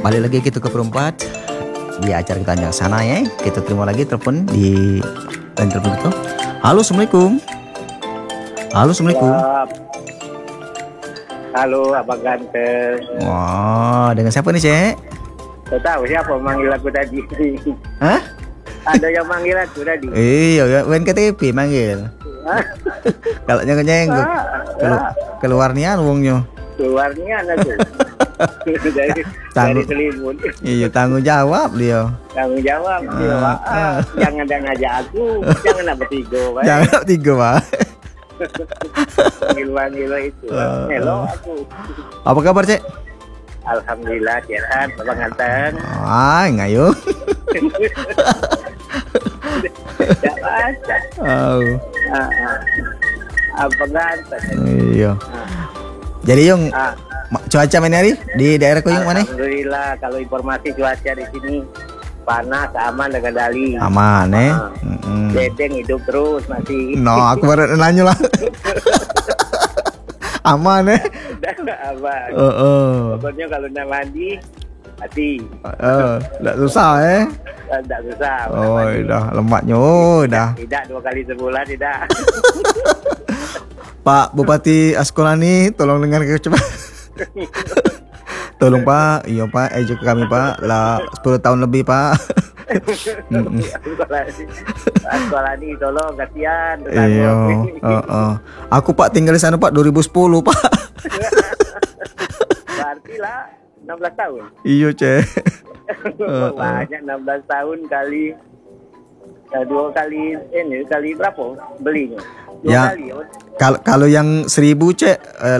Balik lagi kita ke perempat di acara kita yang sana ya. Kita terima lagi telepon di telepon itu. Halo, assalamualaikum. Halo, assalamualaikum. Halo, Abang Ganteng. Wah, dengan siapa nih, Cek? Kau tahu siapa manggil aku tadi? Hah? Ada yang manggil aku tadi. Iya, WNKTP manggil. Kalau nyengok keluarnya uangnya. Keluarnya anak tuh. dari selimut. Iya, tanggung jawab dia. Tanggung jawab dia. Jangan ngajak aku, jangan nak bertiga, Pak. Jangan bertiga, Pak. Manggil itu. Hello aku. Apa kabar, Cek? Alhamdulillah sehat, Abang Ganteng. Ngayo. Tidak baca. Oh. Abang Ganteng. Iya. Jadi Yung, cuaca mana hari di daerah Yung mana? Alhamdulillah, kalau informasi cuaca di sini panas, aman dengan Dali. Aman Ledeng hidup terus masih. No, aku baru nanya lah. Aman Aman. Pokoknya kalau nak mandi hati. Tidak susah Tidak susah. Oh, dah lemaknya dah. Tidak 2 kali sebulan tidak. Pak Bupati Askolani, tolong dengar coba. Tolong Pak, iya Pak, ejuk kami Pak, lah 10 tahun lebih Pak. Askolani tolong, kasihan. Iya, aku Pak tinggal di sana Pak 2010 Pak. Berarti lah 16 tahun. Iya Cek. Banyak 16 tahun kali 2 kali kali berapa belinya? 2 ya, kali ya. Kalau yang 1000 Cek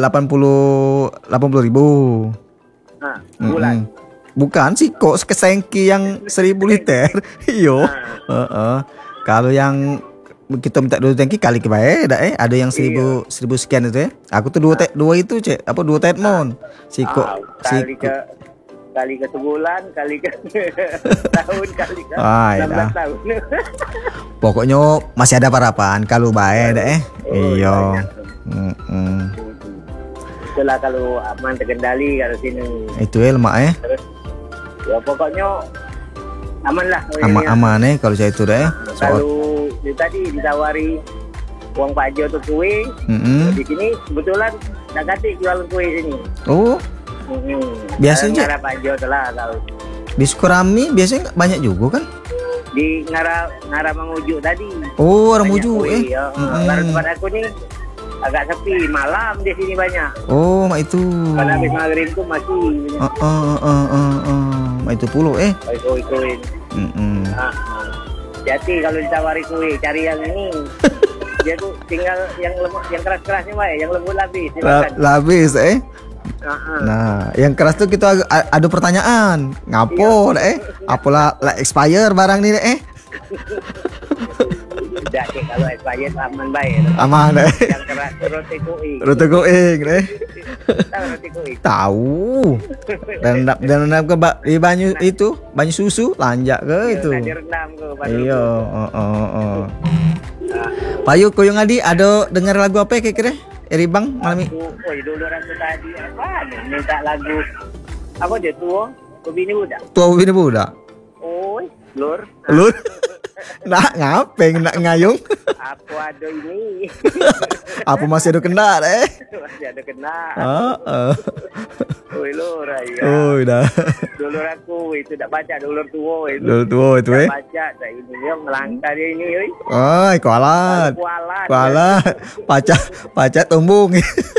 80 ribu. Bulan. Bukan sih kok kesengki yang 1000 liter. Iyo. Kalau yang kita minta 2 tangki kali kebae ada yang 1000 sekian itu ya. Aku tuh 2 itu Cek, apa 2 tetmon. Kali ke sebulan, kali ke tahun, kali ke 16 tahun. Pokoknya masih ada harapan kalau baik Iya. Itulah kalau aman terkendali kalau sini. Itu lemak Terus ya pokoknya aman lah. Aman kalau saya itu Kalau tadi ditawari uang Pak Jo untuk kue, di sini kebetulan nak ganti jualan kue sini. Oh. Biasanya Ngara Pak Jo telah tahu. Di Sukarami biasanya banyak juga kan? Di ngara Mangujuk tadi. Oh, orang Mujuk Baru tempat aku nih agak sepi, malam di sini banyak. Oh, mak itu. Karena habis maghrib tuh masih. Mak itu puluh Kue. Jadi kalau ditawari kue, cari yang ini. Dia tuh tinggal yang keras-kerasnya Pak, yang lembut labis. Labis Nah, yang keras tuh kita ada pertanyaan. Ngapo apalah expire barang nih Tidak kalau expired aman baik. Aman Yang keras tuh roti kuing. Tahu roti kuing? Tahu. Dan ke di banyu susu lanjak ke itu. Direndam ke. Iya, Payu koyong adi ada dengar lagu apa kira-kira? Eri Bang malam ini. Dulu rasa tadi apa? Minta lagu apa dia tua? Bini budak. Lur. Nak ngapeng nak ngayung. Aku ada ini. Apa masih ada kena Masih ada kena. Lur ayo. Dah. Dulu aku itu tak baca dulur tua itu. Dulur tua itu Baca tak ini dia melangkah dia ini kualat. Pacak tumbung.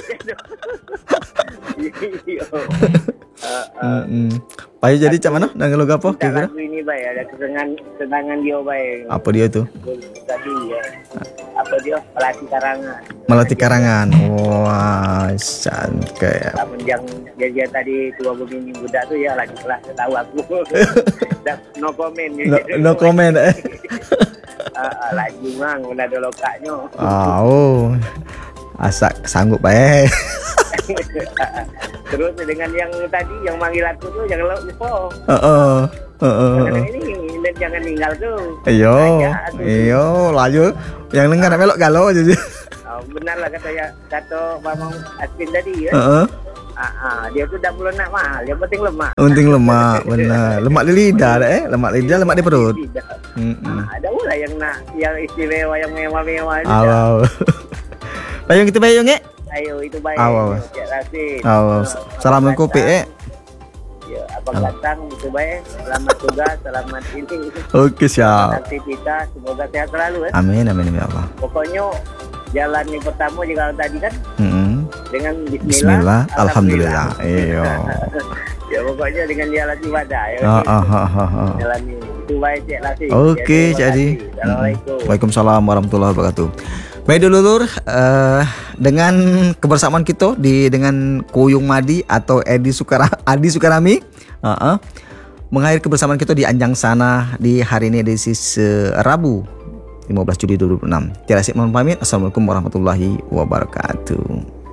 Payu jadi cak mana? Dengan lagu apa kira-kira? Lagu ini baik, ada kesenangan dia baik. Apa dia tuh? Tadi apa dia? Melati Karangan. Wah, santai. Namun yang dia tadi tua begini budak tuh ya lagi kelas tahu aku. No comment. No comment Lagi mang udah ada lokaknya. Asak sanggup baik. Terus dengan yang tadi yang manggil aku tuh jangan lupa. Ini jangan tinggal tuh. Iyo, lanjut. Yang dengar melok galau aja. Benar lah kata Mamang Askin tadi ya. Dia tuh tak perlu nak mahal, yang penting lemak. Penting lemak, benar. Lemak di lidah dah lemak lidah, lemak di perut. Ada pula yang nak yang istimewa, yang mewah-mewah itu. Payung kita payung Ayo itu baik. Cik Rasid. Assalamualaikum Pik. Ya, abang datang itu baik. Selamat tugas, selamat ini. Okey, siap. Aktivitas, semoga sehat selalu. Amin ya Allah. Pokoknya jalan yang pertama juga tadi kan. Dengan Bismillah, alhamdulillah. Iya. Ya pokoknya dengan jalan ibadah ya. Jalan itu baik Cik Rasid. Okey, jadi. Assalamualaikum. Waalaikumsalam warahmatullahi wabarakatuh. Baik dulur, dengan kebersamaan kita dengan Kuyung Madi atau Adi Sukarami, mengakhiri kebersamaan kita di Anjang Sana di hari ini edisi Rabu 15 Juli 2026. Tiada sik mohon pamit. Assalamualaikum warahmatullahi wabarakatuh.